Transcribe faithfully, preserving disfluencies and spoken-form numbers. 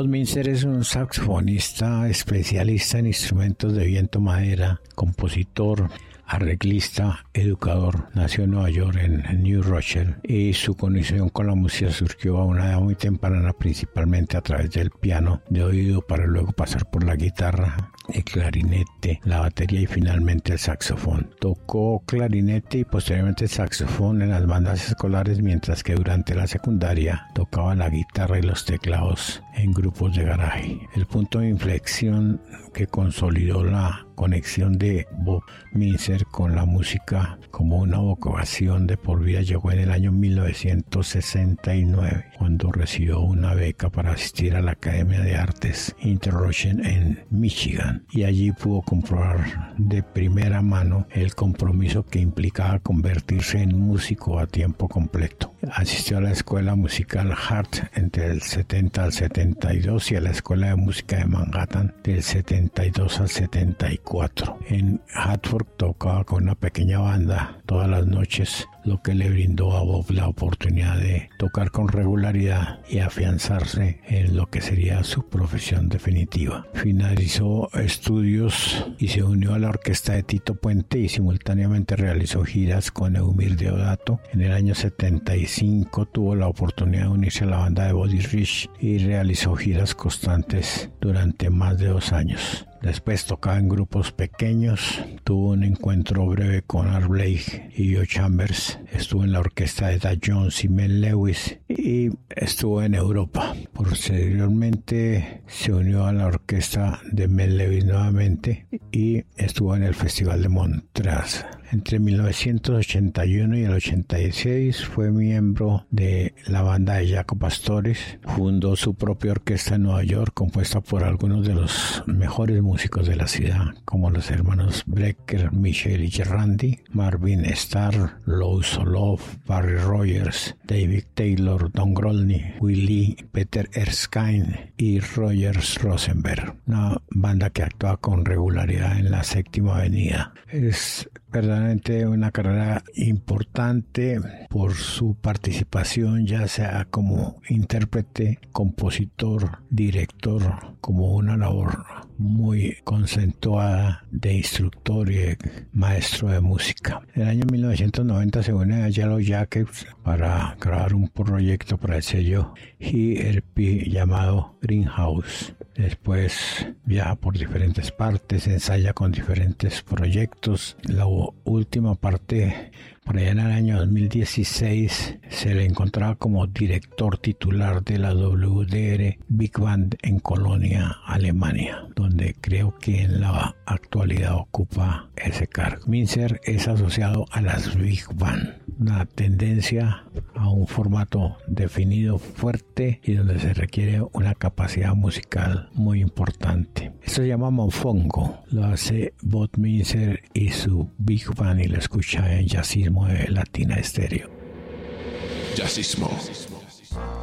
Bud Minzer es un saxofonista especialista en instrumentos de viento madera, compositor, arreglista, educador. Nació en Nueva York, en New Rochelle, y su conexión con la música surgió a una edad muy temprana, principalmente a través del piano de oído, para luego pasar por la guitarra, el clarinete, la batería y finalmente el saxofón. Tocó clarinete y posteriormente el saxofón en las bandas escolares, mientras que durante la secundaria tocaba la guitarra y los teclados en grupos de garaje. El punto de inflexión que consolidó la conexión de Bud Minzer con la música como una vocación de por vida llegó en el año mil novecientos sesenta y nueve, cuando recibió una beca para asistir a la Academia de Artes Inter-Rochelle en Michigan, y allí pudo comprobar de primera mano el compromiso que implicaba convertirse en músico a tiempo completo. Asistió a la Escuela Musical Hart entre el setenta al setenta y dos y a la Escuela de Música de Manhattan del setenta y dos al setenta y cuatro. En Hartford tocaba con una pequeña banda todas las noches, lo que le brindó a Bob la oportunidad de tocar con regularidad y afianzarse en lo que sería su profesión definitiva. Finalizó estudios y se unió a la orquesta de Tito Puente y simultáneamente realizó giras con Eumir Deodato. En el año setenta y cinco tuvo la oportunidad de unirse a la banda de Buddy Rich y realizó giras constantes durante más de dos años. Después tocaba en grupos pequeños, tuvo un encuentro breve con Art Blake y Joe Chambers, estuvo en la orquesta de Dad Jones y Mel Lewis y estuvo en Europa. Posteriormente se unió a la orquesta de Mel Lewis nuevamente y estuvo en el Festival de Montreux. Entre mil novecientos ochenta y uno y el ochenta y seis fue miembro de la banda de Jaco Pastorius. Fundó su propia orquesta en Nueva York, compuesta por algunos de los mejores músicos de la ciudad, como los hermanos Brecker, Michel y Randy, Marvin Starr, Lou Soloff, Barry Rogers, David Taylor, Don Grolny, Willie, Peter Erskine y Rogers Rosenberg. Una banda que actúa con regularidad en la Séptima Avenida. Es verdaderamente una carrera importante por su participación, ya sea como intérprete, compositor, director, como una labor muy concentrada de instructor y de maestro de música. En el año mil novecientos noventa se une a Yellow Jackets para grabar un proyecto para el sello G R P llamado Greenhouse. Después viaja por diferentes partes, ensaya con diferentes proyectos. La última parte, por allá en el año dos mil dieciséis, se le encontraba como director titular de la W D R Big Band en Colonia, Alemania, donde creo que en la actualidad ocupa ese cargo. Minzer es asociado a las Big Band, una tendencia a un formato definido, fuerte y donde se requiere una capacidad musical muy importante. Esto se llama Mofongo, lo hace Bud Minzer y su Big Band y lo escucha en Jazzismo de Latina Estéreo. Jazzismo.